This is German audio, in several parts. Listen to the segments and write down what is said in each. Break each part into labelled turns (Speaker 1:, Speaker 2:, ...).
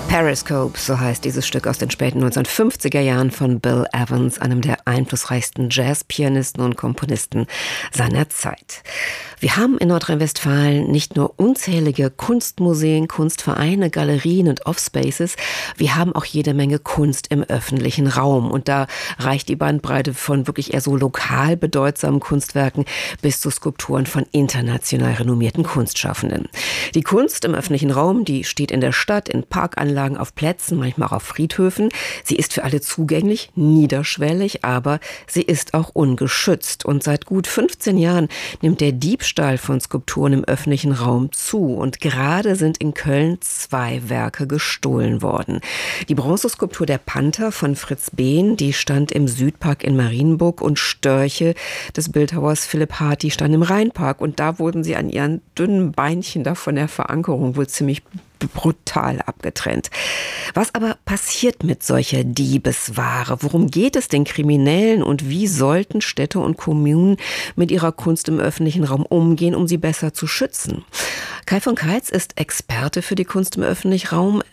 Speaker 1: Periscope, so heißt dieses Stück aus den späten 1950er Jahren von Bill Evans, einem der einflussreichsten Jazzpianisten und Komponisten seiner Zeit. Wir haben in Nordrhein-Westfalen nicht nur unzählige Kunstmuseen, Kunstvereine, Galerien und Offspaces, wir haben auch jede Menge Kunst im öffentlichen Raum. Und da reicht die Bandbreite von wirklich eher so lokal bedeutsamen Kunstwerken bis zu Skulpturen von international renommierten Kunstschaffenden. Die Kunst im öffentlichen Raum, die steht in der Stadt, in Parkanlagen, auf Plätzen, manchmal auch auf Friedhöfen. Sie ist für alle zugänglich, niederschwellig, aber sie ist auch ungeschützt. Und seit gut 15 Jahren nimmt der Diebstahl von Skulpturen im öffentlichen Raum zu. Und gerade sind in Köln 2 Werke gestohlen worden. Die Bronzeskulptur Der Panther von Fritz Behn, die stand im Südpark in Marienburg, und Störche des Bildhauers Philipp Hart, die stand im Rheinpark. Und da wurden sie an ihren dünnen Beinchen da von der Verankerung wohl ziemlich brutal abgetrennt. Was aber passiert mit solcher Diebesware? Worum geht es den Kriminellen und wie sollten Städte und Kommunen mit ihrer Kunst im öffentlichen Raum umgehen, um sie besser zu schützen? Kai von Keitz ist Experte für die Kunst im öffentlichen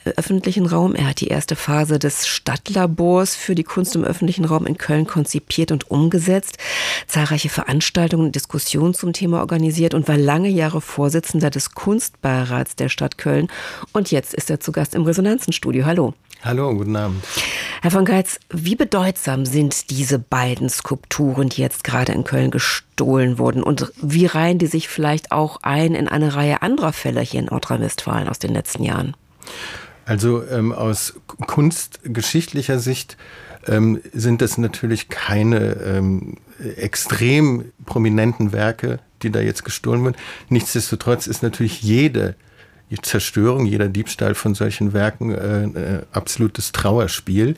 Speaker 1: Raum. Er hat die erste Phase des Stadtlabors für die Kunst im öffentlichen Raum in Köln konzipiert und umgesetzt, zahlreiche Veranstaltungen und Diskussionen zum Thema organisiert und war lange Jahre Vorsitzender des Kunstbeirats der Stadt Köln. Und jetzt ist er zu Gast im Resonanzenstudio. Hallo.
Speaker 2: Hallo, guten Abend.
Speaker 1: Herr von Keitz, wie bedeutsam sind diese beiden Skulpturen, die jetzt gerade in Köln gestohlen wurden? Und wie reihen die sich vielleicht auch ein in eine Reihe anderer Fälle hier in Nordrhein-Westfalen aus den letzten Jahren?
Speaker 2: Also aus kunstgeschichtlicher Sicht sind das natürlich keine extrem prominenten Werke, die da jetzt gestohlen wurden. Nichtsdestotrotz ist natürlich jede Zerstörung, jeder Diebstahl von solchen Werken absolutes Trauerspiel.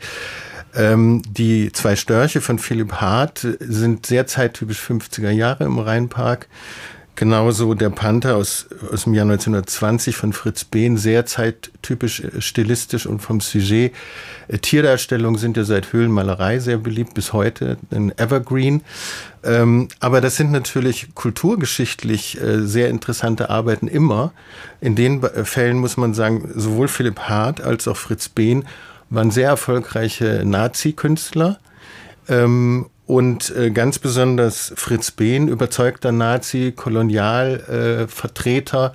Speaker 2: Die 2 Störche von Philipp Hart sind sehr zeittypisch 50er Jahre im Rheinpark. Genauso der Panther aus dem Jahr 1920 von Fritz Behn, sehr zeittypisch stilistisch und vom Sujet. Tierdarstellungen sind ja seit Höhlenmalerei sehr beliebt, bis heute ein Evergreen. Aber das sind natürlich kulturgeschichtlich sehr interessante Arbeiten immer. In den Fällen muss man sagen, sowohl Philipp Hart als auch Fritz Behn waren sehr erfolgreiche Nazi-Künstler. Und ganz besonders Fritz Behn, überzeugter Nazi, Kolonialvertreter.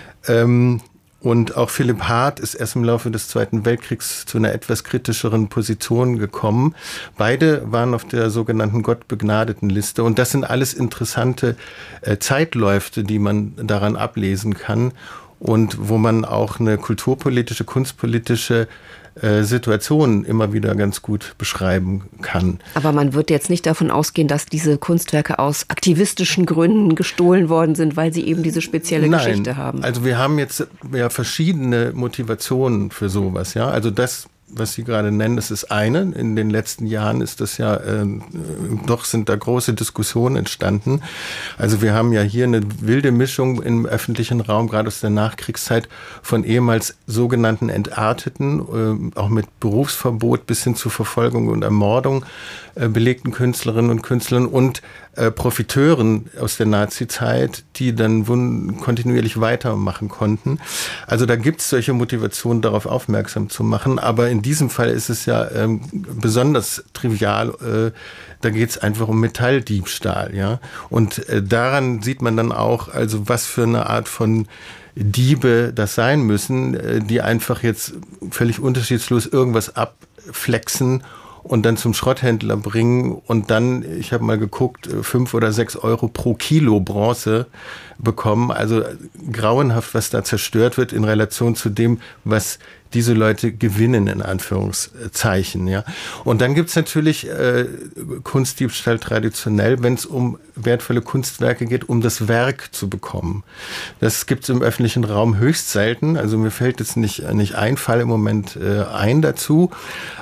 Speaker 2: Und auch Philipp Hart ist erst im Laufe des Zweiten Weltkriegs zu einer etwas kritischeren Position gekommen. Beide waren auf der sogenannten Gottbegnadeten-Liste. Und das sind alles interessante Zeitläufe, die man daran ablesen kann. Und wo man auch eine kulturpolitische, kunstpolitische Situationen immer wieder ganz gut beschreiben kann.
Speaker 1: Aber man wird jetzt nicht davon ausgehen, dass diese Kunstwerke aus aktivistischen Gründen gestohlen worden sind, weil sie eben diese spezielle Geschichte haben.
Speaker 2: Also wir haben jetzt ja verschiedene Motivationen für sowas. Ja? Also das, was Sie gerade nennen, das ist eine. In den letzten Jahren ist das ja, doch sind da große Diskussionen entstanden. Also wir haben ja hier eine wilde Mischung im öffentlichen Raum, gerade aus der Nachkriegszeit, von ehemals sogenannten Entarteten, auch mit Berufsverbot bis hin zu Verfolgung und Ermordung belegten Künstlerinnen und Künstlern und Profiteuren aus der Nazi-Zeit, die dann kontinuierlich weitermachen konnten. Also da gibt es solche Motivationen, darauf aufmerksam zu machen. Aber in diesem Fall ist es ja besonders trivial. Da geht es einfach um Metalldiebstahl. Ja? Und daran sieht man dann auch, also was für eine Art von Diebe das sein müssen, die einfach jetzt völlig unterschiedslos irgendwas abflexen und dann zum Schrotthändler bringen und dann, ich habe mal geguckt, 5 oder 6 Euro pro Kilo Bronze bekommen. Also grauenhaft, was da zerstört wird in Relation zu dem, was diese Leute gewinnen, in Anführungszeichen. Ja. Und dann gibt's natürlich Kunstdiebstahl traditionell, wenn es um wertvolle Kunstwerke geht, um das Werk zu bekommen. Das gibt's im öffentlichen Raum höchst selten. Also mir fällt jetzt nicht ein Fall im Moment ein dazu.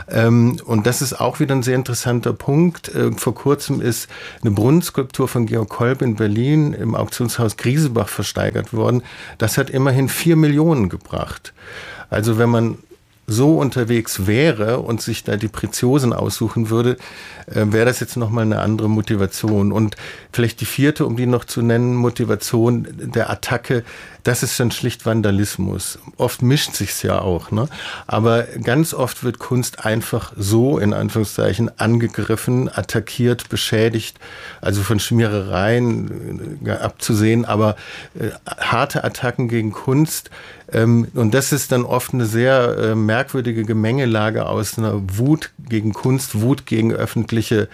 Speaker 2: Und das ist auch wieder ein sehr interessanter Punkt. Vor kurzem ist eine Brunnenskulptur von Georg Kolb in Berlin im Auktionshaus Griesebach versteigert worden. Das hat immerhin 4 Millionen gebracht. Also wenn man so unterwegs wäre und sich da die Preziosen aussuchen würde, wäre das jetzt nochmal eine andere Motivation. Und vielleicht die 4., um die noch zu nennen, Motivation der Attacke, das ist dann schlicht Vandalismus. Oft mischt sich's ja auch, ne? Aber ganz oft wird Kunst einfach so, in Anführungszeichen, angegriffen, attackiert, beschädigt, also von Schmierereien abzusehen, aber harte Attacken gegen Kunst. Und das ist dann oft eine sehr merkwürdige Gemengelage aus einer Wut gegen Kunst, Wut gegen öffentliches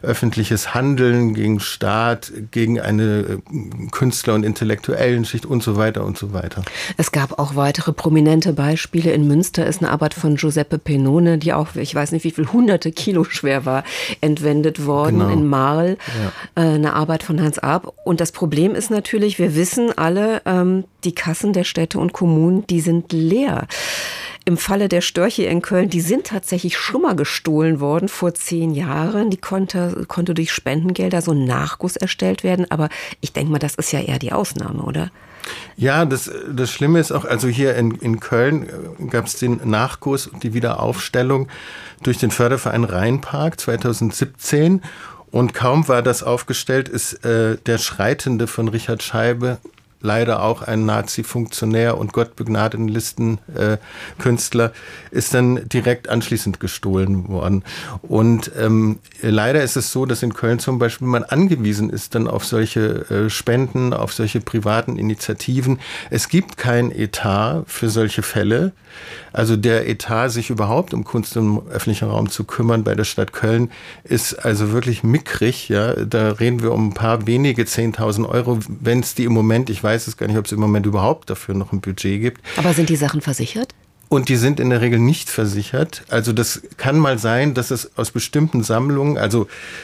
Speaker 2: Handeln, gegen Staat, gegen eine Künstler- und intellektuellen Schicht und so weiter und so weiter.
Speaker 1: Es gab auch weitere prominente Beispiele. In Münster ist eine Arbeit von Giuseppe Pennone, die auch, ich weiß nicht wie viel, hunderte Kilo schwer war, entwendet worden. Genau. In Marl, eine Arbeit von Hans Arp. Und das Problem ist natürlich, wir wissen alle, die Kassen der Städte und Kommunen, die sind leer. Im Falle der Störche in Köln, die sind tatsächlich schon mal gestohlen worden vor 10 Jahren. Die konnte durch Spendengelder so ein Nachguss erstellt werden. Aber ich denke mal, das ist ja eher die Ausnahme, oder?
Speaker 2: Ja, das Schlimme ist auch, also hier in Köln gab es den Nachguss und die Wiederaufstellung durch den Förderverein Rheinpark 2017. Und kaum war das aufgestellt, ist der Schreitende von Richard Scheibe, leider auch ein Nazi-Funktionär und gottbegnadeten Listenkünstler, ist dann direkt anschließend gestohlen worden. Und leider ist es so, dass in Köln zum Beispiel man angewiesen ist dann auf solche Spenden, auf solche privaten Initiativen. Es gibt kein Etat für solche Fälle. Also der Etat, sich überhaupt um Kunst im öffentlichen Raum zu kümmern bei der Stadt Köln, ist also wirklich mickrig. Ja? Da reden wir um ein paar wenige 10.000 Euro, wenn es die im Moment, ich weiß es gar nicht, ob es im Moment überhaupt dafür noch ein Budget gibt.
Speaker 1: Aber sind die Sachen versichert?
Speaker 2: Und die sind in der Regel nicht versichert. Also das kann mal sein, dass es aus bestimmten Sammlungen, also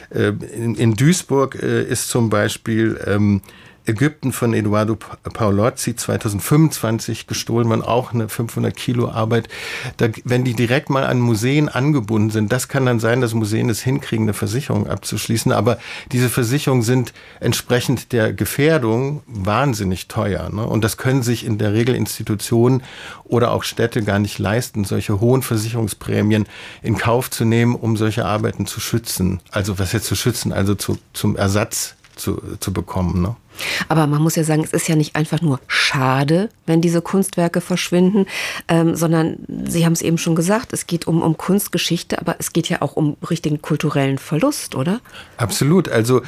Speaker 2: in Duisburg ist zum Beispiel Ägypten von Eduardo Paolozzi 2025 gestohlen, man auch eine 500 Kilo Arbeit. Wenn die direkt mal an Museen angebunden sind, das kann dann sein, dass Museen es hinkriegen, eine Versicherung abzuschließen. Aber diese Versicherungen sind entsprechend der Gefährdung wahnsinnig teuer. Ne? Und das können sich in der Regel Institutionen oder auch Städte gar nicht leisten, solche hohen Versicherungsprämien in Kauf zu nehmen, um solche Arbeiten zu schützen. Also was jetzt zu schützen, also zum Ersatz zu bekommen, ne?
Speaker 1: Aber man muss ja sagen, es ist ja nicht einfach nur schade, wenn diese Kunstwerke verschwinden, sondern Sie haben es eben schon gesagt, es geht um Kunstgeschichte, aber es geht ja auch um richtigen kulturellen Verlust, oder?
Speaker 2: Absolut. Also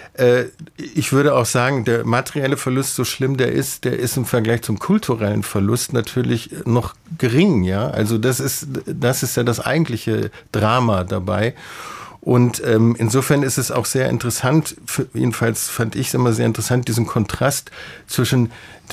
Speaker 2: ich würde auch sagen, der materielle Verlust, so schlimm der ist im Vergleich zum kulturellen Verlust natürlich noch gering, ja. Also das ist ja das eigentliche Drama dabei. Und insofern ist es auch sehr interessant, jedenfalls fand ich es immer sehr interessant, diesen Kontrast zwischen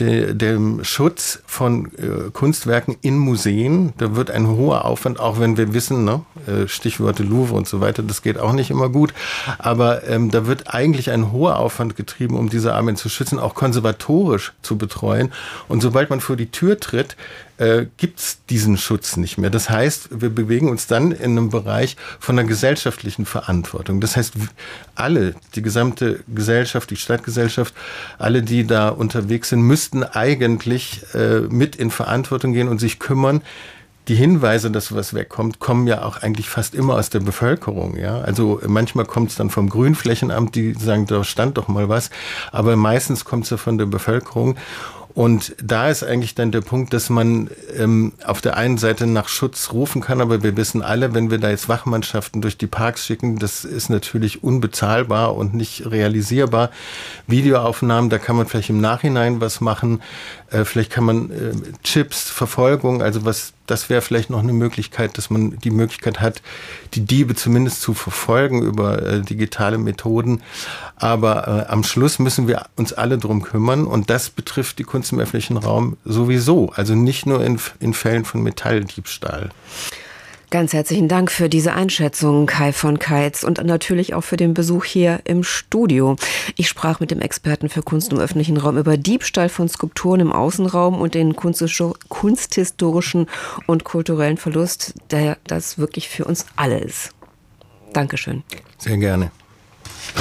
Speaker 2: dem Schutz von Kunstwerken in Museen. Da wird ein hoher Aufwand, auch wenn wir wissen, ne, Stichworte Louvre und so weiter, das geht auch nicht immer gut. Aber da wird eigentlich ein hoher Aufwand getrieben, um diese Arbeiten zu schützen, auch konservatorisch zu betreuen. Und sobald man vor die Tür tritt, gibt es diesen Schutz nicht mehr. Das heißt, wir bewegen uns dann in einem Bereich von einer gesellschaftlichen Verantwortung. Das heißt, alle, die gesamte Gesellschaft, die Stadtgesellschaft, alle, die da unterwegs sind, müssten eigentlich mit in Verantwortung gehen und sich kümmern. Die Hinweise, dass was wegkommt, kommen ja auch eigentlich fast immer aus der Bevölkerung. Ja? Also manchmal kommt es dann vom Grünflächenamt, die sagen, da stand doch mal was. Aber meistens kommt es ja von der Bevölkerung. Und da ist eigentlich dann der Punkt, dass man auf der einen Seite nach Schutz rufen kann, aber wir wissen alle, wenn wir da jetzt Wachmannschaften durch die Parks schicken, das ist natürlich unbezahlbar und nicht realisierbar. Videoaufnahmen, da kann man vielleicht im Nachhinein was machen. Vielleicht kann man Chips, Verfolgung, also das wäre vielleicht noch eine Möglichkeit, dass man die Möglichkeit hat, die Diebe zumindest zu verfolgen über digitale Methoden. Aber am Schluss müssen wir uns alle drum kümmern und das betrifft die Kunst im öffentlichen Raum sowieso. Also nicht nur in Fällen von Metalldiebstahl.
Speaker 1: Ganz herzlichen Dank für diese Einschätzung, Kai von Keitz, und natürlich auch für den Besuch hier im Studio. Ich sprach mit dem Experten für Kunst im öffentlichen Raum über Diebstahl von Skulpturen im Außenraum und den kunsthistorischen und kulturellen Verlust, der das wirklich für uns alle ist. Dankeschön.
Speaker 2: Sehr gerne.